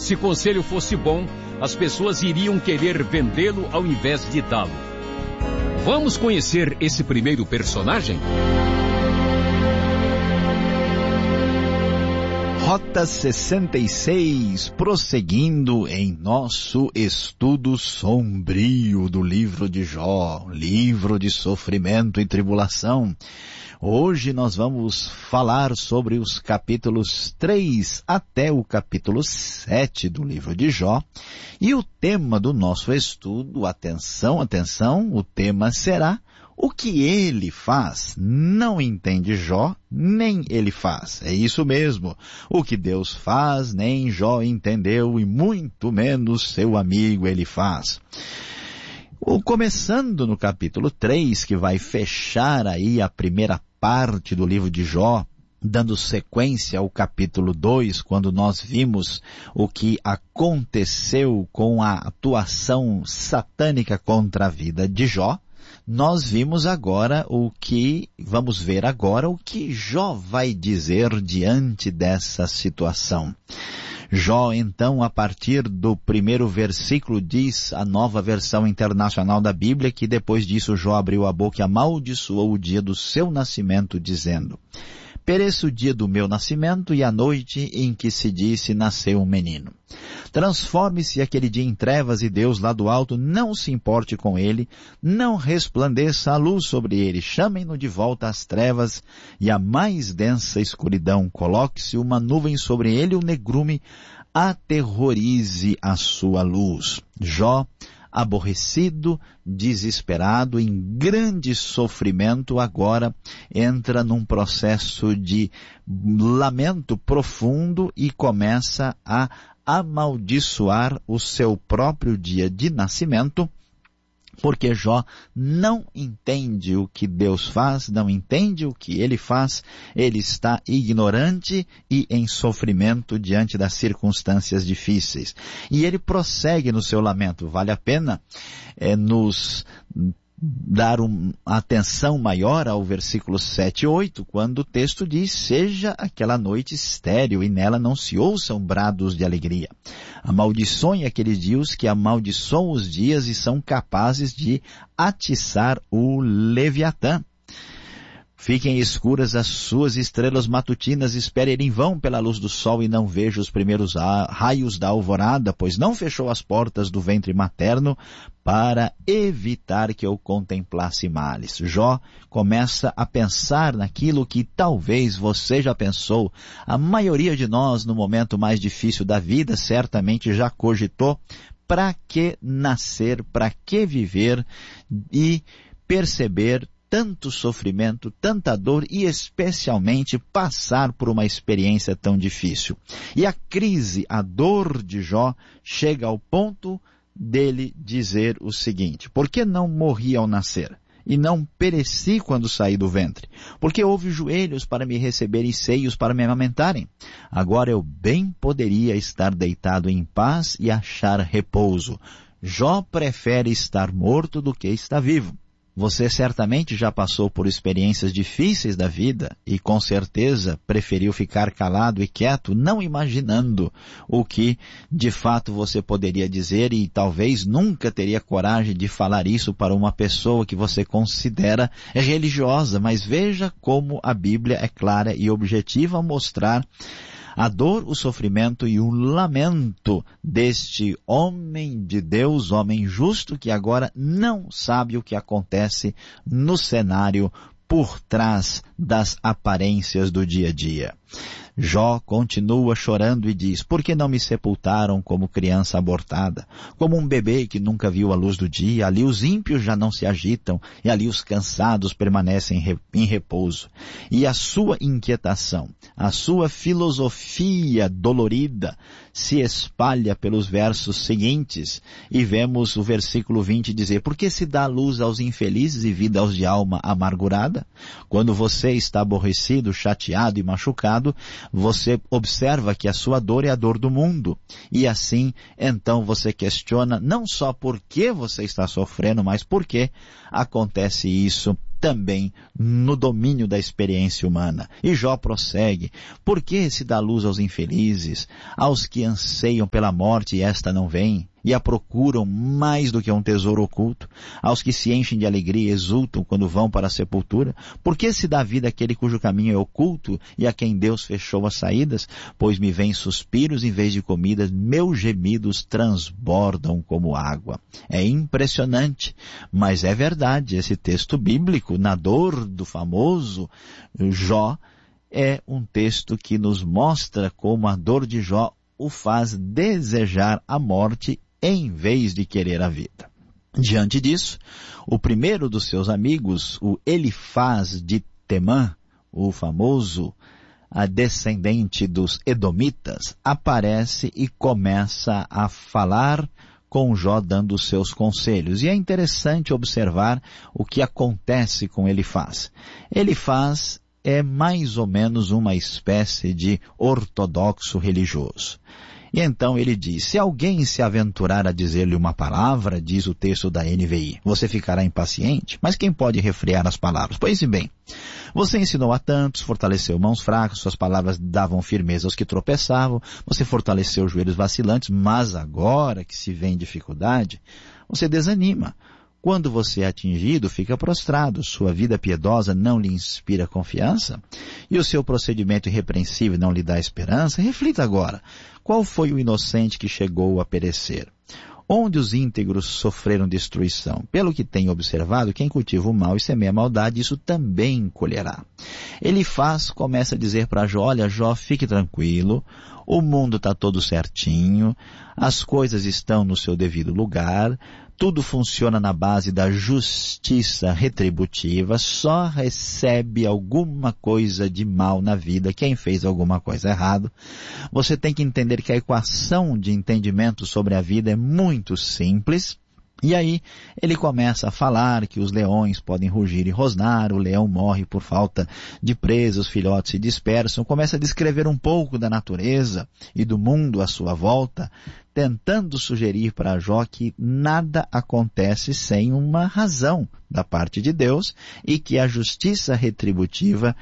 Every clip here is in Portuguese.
Se conselho fosse bom, as pessoas iriam querer vendê-lo ao invés de dá-lo. Vamos conhecer esse primeiro personagem? Rota 66, prosseguindo em nosso estudo sombrio do livro de Jó, livro de sofrimento e tribulação. Hoje nós vamos falar sobre os capítulos 3 até o capítulo 7 do livro de Jó. E o tema do nosso estudo, atenção, o tema será: o que ele faz não entende Jó, nem ele faz. É isso mesmo. O que Deus faz, nem Jó entendeu, e muito menos seu amigo ele faz. Começando no capítulo 3, que vai fechar aí a primeira parte do livro de Jó, dando sequência ao capítulo 2, quando nós vimos o que aconteceu com a atuação satânica contra a vida de Jó. Nós vamos ver agora o que Jó vai dizer diante dessa situação. Jó, então, a partir do primeiro versículo, diz a Nova Versão Internacional da Bíblia, que depois disso Jó abriu a boca e amaldiçoou o dia do seu nascimento, dizendo: pereça o dia do meu nascimento e a noite em que se disse nasceu um menino. Transforme-se aquele dia em trevas e Deus lá do alto não se importe com ele, não resplandeça a luz sobre ele, chamem-no de volta às trevas e à mais densa escuridão, coloque-se uma nuvem sobre ele, o negrume aterrorize a sua luz. Jó, aborrecido, desesperado, em grande sofrimento, agora entra num processo de lamento profundo e começa a amaldiçoar o seu próprio dia de nascimento, porque Jó não entende o que Deus faz, não entende o que ele faz, ele está ignorante e em sofrimento diante das circunstâncias difíceis. E ele prossegue no seu lamento. Vale a pena nos dar atenção maior ao versículo 7 e 8, quando o texto diz: seja aquela noite estéril e nela não se ouçam brados de alegria. Amaldiçoem aqueles dias que amaldiçoam os dias e são capazes de atiçar o Leviatã. Fiquem escuras as suas estrelas matutinas, espere ele em vão pela luz do sol e não veja os primeiros raios da alvorada, pois não fechou as portas do ventre materno para evitar que eu contemplasse males. Jó começa a pensar naquilo que talvez você já pensou. A maioria de nós, no momento mais difícil da vida, certamente já cogitou: para que nascer, para que viver e perceber tanto sofrimento, tanta dor e especialmente passar por uma experiência tão difícil. E a crise, a dor de Jó chega ao ponto dele dizer o seguinte: por que não morri ao nascer e não pereci quando saí do ventre? Porque houve joelhos para me receber e seios para me amamentarem. Agora eu bem poderia estar deitado em paz e achar repouso. Jó prefere estar morto do que estar vivo. Você certamente já passou por experiências difíceis da vida e com certeza preferiu ficar calado e quieto, não imaginando o que de fato você poderia dizer, e talvez nunca teria coragem de falar isso para uma pessoa que você considera religiosa. Mas veja como a Bíblia é clara e objetiva ao mostrar a dor, o sofrimento e o lamento deste homem de Deus, homem justo, que agora não sabe o que acontece no cenário por trás das aparências do dia a dia. Jó continua chorando e diz: por que não me sepultaram como criança abortada, como um bebê que nunca viu a luz do dia? Ali os ímpios já não se agitam e ali os cansados permanecem em repouso. E a sua inquietação, a sua filosofia dolorida se espalha pelos versos seguintes, e vemos o versículo 20 dizer: por que se dá luz aos infelizes e vida aos de alma amargurada? Quando você está aborrecido, chateado e machucado, você observa que a sua dor é a dor do mundo. E assim, então você questiona não só por que você está sofrendo, mas por que acontece isso também no domínio da experiência humana. E Jó prossegue: por que se dá luz aos infelizes, aos que anseiam pela morte e esta não vem, e a procuram mais do que um tesouro oculto, aos que se enchem de alegria e exultam quando vão para a sepultura? Por que se dá vida àquele cujo caminho é oculto e a quem Deus fechou as saídas? Pois me vêm suspiros em vez de comida, meus gemidos transbordam como água. É impressionante, mas é verdade. Esse texto bíblico, na dor do famoso Jó, é um texto que nos mostra como a dor de Jó o faz desejar a morte em vez de querer a vida. Diante disso, o primeiro dos seus amigos, o Elifaz de Temã, o famoso descendente dos Edomitas, aparece e começa a falar com Jó, dando os seus conselhos. E é interessante observar o que acontece com Elifaz. Elifaz é mais ou menos uma espécie de ortodoxo religioso. E então ele diz: se alguém se aventurar a dizer-lhe uma palavra, diz o texto da NVI, você ficará impaciente? Mas quem pode refrear as palavras? Pois bem, você ensinou a tantos, fortaleceu mãos fracas, suas palavras davam firmeza aos que tropeçavam, você fortaleceu os joelhos vacilantes, mas agora que se vê em dificuldade, você desanima. Quando você é atingido, fica prostrado. Sua vida piedosa não lhe inspira confiança? E o seu procedimento irrepreensível não lhe dá esperança? Reflita agora. Qual foi o inocente que chegou a perecer? Onde os íntegros sofreram destruição? Pelo que tenho observado, quem cultiva o mal e semeia a maldade, isso também colherá. Elifaz começa a dizer para Jó: olha, Jó, fique tranquilo, o mundo está todo certinho, as coisas estão no seu devido lugar, tudo funciona na base da justiça retributiva, só recebe alguma coisa de mal na vida quem fez alguma coisa errada. Você tem que entender que a equação de entendimento sobre a vida é muito simples. E aí ele começa a falar que os leões podem rugir e rosnar, o leão morre por falta de presa, os filhotes se dispersam, começa a descrever um pouco da natureza e do mundo à sua volta, tentando sugerir para Jó que nada acontece sem uma razão da parte de Deus e que a justiça retributiva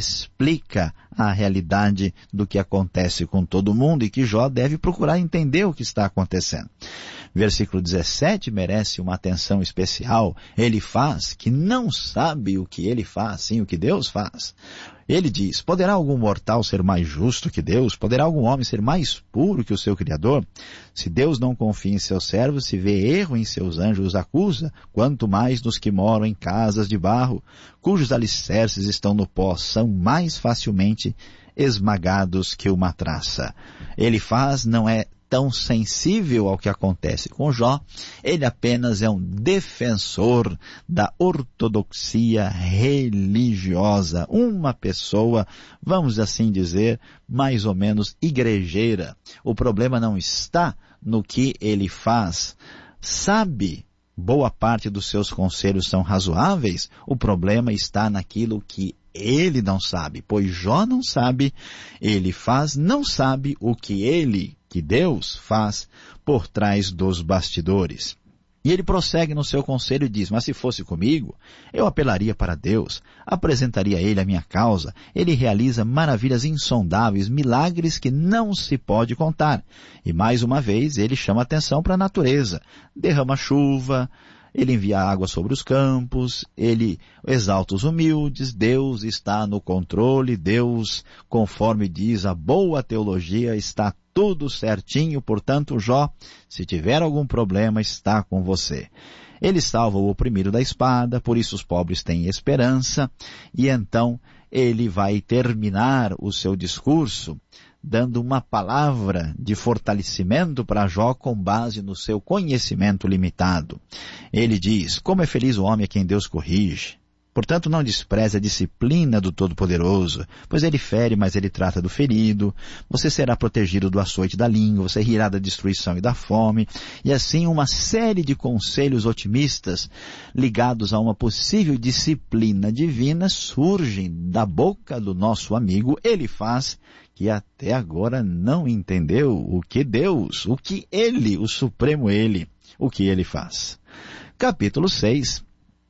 explica a realidade do que acontece com todo mundo e que Jó deve procurar entender o que está acontecendo. Versículo 17 merece uma atenção especial. Elifaz, que não sabe o que ele faz, sim o que Deus faz. Ele diz: poderá algum mortal ser mais justo que Deus? Poderá algum homem ser mais puro que o seu Criador? Se Deus não confia em seus servos, se vê erro em seus anjos, os acusa, quanto mais nos que moram em casas de barro, cujos alicerces estão no pó, são mais facilmente esmagados que uma traça. Elifaz não é tão sensível ao que acontece com Jó, ele apenas é um defensor da ortodoxia religiosa, uma pessoa, vamos assim dizer, mais ou menos igrejeira. O problema não está no que ele faz, sabe, boa parte dos seus conselhos são razoáveis, o problema está naquilo que ele não sabe, pois Jó não sabe, Elifaz não sabe o que Deus faz por trás dos bastidores. E ele prossegue no seu conselho e diz: mas se fosse comigo, eu apelaria para Deus, apresentaria a ele a minha causa, ele realiza maravilhas insondáveis, milagres que não se pode contar. E mais uma vez ele chama atenção para a natureza, derrama chuva, ele envia água sobre os campos, ele exalta os humildes, Deus está no controle, Deus, conforme diz a boa teologia, está tudo certinho, portanto, Jó, se tiver algum problema, está com você. Ele salva o oprimido da espada, por isso os pobres têm esperança, e então ele vai terminar o seu discurso dando uma palavra de fortalecimento para Jó com base no seu conhecimento limitado. Ele diz: como é feliz o homem a quem Deus corrige. Portanto, não despreze a disciplina do Todo-Poderoso, pois ele fere, mas ele trata do ferido. Você será protegido do açoite da língua, você rirá da destruição e da fome. E assim, uma série de conselhos otimistas ligados a uma possível disciplina divina surgem da boca do nosso amigo Elifaz, que até agora não entendeu o que Deus, o que ele, o Supremo Ele, o que ele faz. Capítulo 6.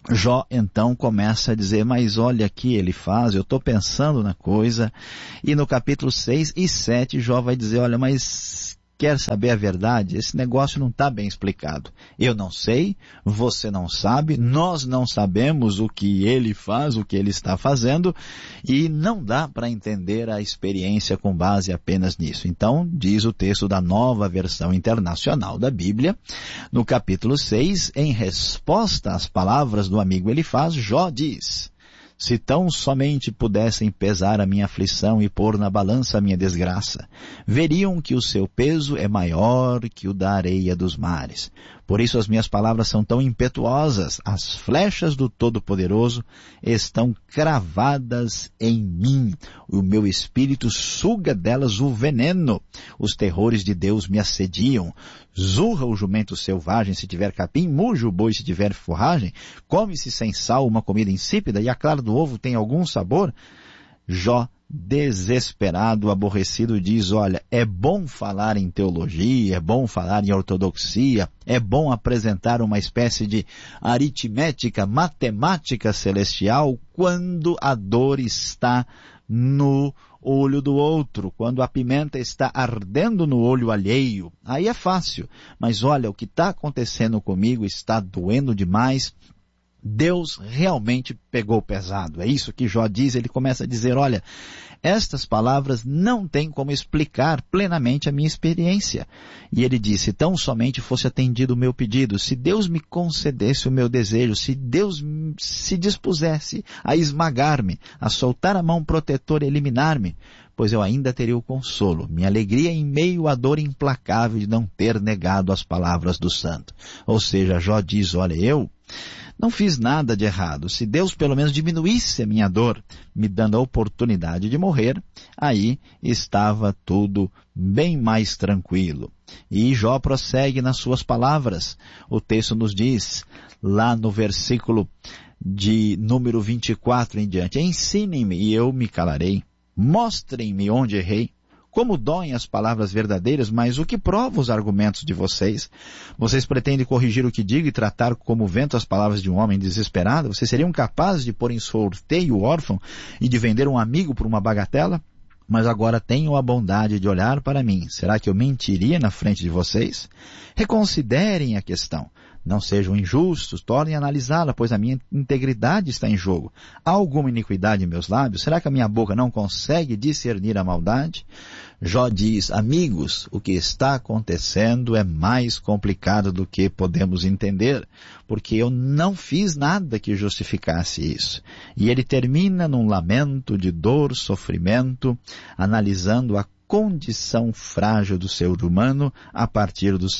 Jó então começa a dizer, mas olha aqui Elifaz, eu estou pensando na coisa, e no capítulo 6 e 7 Jó vai dizer, olha, mas quer saber a verdade? Esse negócio não está bem explicado. Eu não sei, você não sabe, nós não sabemos o que ele faz, o que ele está fazendo, e não dá para entender a experiência com base apenas nisso. Então, diz o texto da Nova Versão Internacional da Bíblia, no capítulo 6, em resposta às palavras do amigo Elifaz, Jó diz, se tão somente pudessem pesar a minha aflição e pôr na balança a minha desgraça, veriam que o seu peso é maior que o da areia dos mares. Por isso as minhas palavras são tão impetuosas, as flechas do Todo-Poderoso estão cravadas em mim. O meu espírito suga delas o veneno. Os terrores de Deus me assediam. Zurra o jumento selvagem se tiver capim, muge o boi se tiver forragem, come-se sem sal uma comida insípida e a clara do ovo tem algum sabor? Jó, desesperado, aborrecido, diz, olha, é bom falar em teologia, é bom falar em ortodoxia, é bom apresentar uma espécie de aritmética, matemática celestial quando a dor está no olho do outro, quando a pimenta está ardendo no olho alheio. Aí é fácil, mas olha, o que está acontecendo comigo está doendo demais. Deus realmente pegou pesado. É isso que Jó diz. Ele começa a dizer, olha, estas palavras não têm como explicar plenamente a minha experiência. E ele disse, tão somente fosse atendido o meu pedido, se Deus me concedesse o meu desejo, se Deus se dispusesse a esmagar-me, a soltar a mão protetora e eliminar-me, pois eu ainda teria o consolo, minha alegria em meio à dor implacável de não ter negado as palavras do santo. Ou seja, Jó diz, olha, eu não fiz nada de errado. Se Deus pelo menos diminuísse a minha dor, me dando a oportunidade de morrer, aí estava tudo bem mais tranquilo. E Jó prossegue nas suas palavras. O texto nos diz, lá no versículo de número 24 em diante, ensinem-me e eu me calarei. Mostrem-me onde errei. Como doem as palavras verdadeiras, mas o que prova os argumentos de vocês? Vocês pretendem corrigir o que digo e tratar como vento as palavras de um homem desesperado? Vocês seriam capazes de pôr em sorteio o órfão e de vender um amigo por uma bagatela? Mas agora tenham a bondade de olhar para mim. Será que eu mentiria na frente de vocês? Reconsiderem a questão. Não sejam injustos, tornem a analisá-la, pois a minha integridade está em jogo. Há alguma iniquidade em meus lábios? Será que a minha boca não consegue discernir a maldade? Jó diz, amigos, o que está acontecendo é mais complicado do que podemos entender, porque eu não fiz nada que justificasse isso. E ele termina num lamento de dor, sofrimento, analisando a condição frágil do ser humano a partir do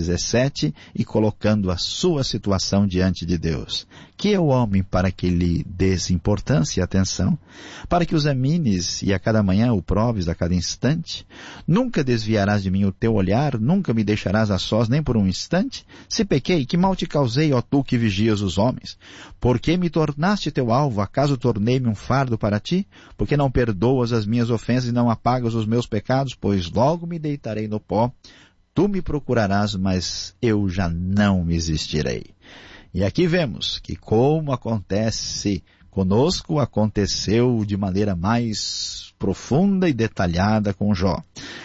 7:17 e colocando a sua situação diante de Deus. Que é o homem para que lhe dês importância e atenção? Para que o examines e a cada manhã o proves a cada instante? Nunca desviarás de mim o teu olhar, nunca me deixarás a sós nem por um instante? Se pequei, que mal te causei, ó tu que vigias os homens? Por que me tornaste teu alvo? Acaso tornei-me um fardo para ti? Porque não perdoas as minhas ofensas e não apagas os meus pecados? Pois logo me deitarei no pó, tu me procurarás, mas eu já não existirei. E aqui vemos que como acontece conosco, aconteceu de maneira mais profunda e detalhada com Jó.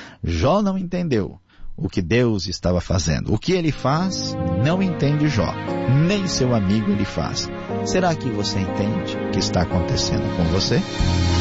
Jó não entendeu o que Deus estava fazendo. O que ele faz, não entende Jó, nem seu amigo ele faz. Será que você entende o que está acontecendo com você?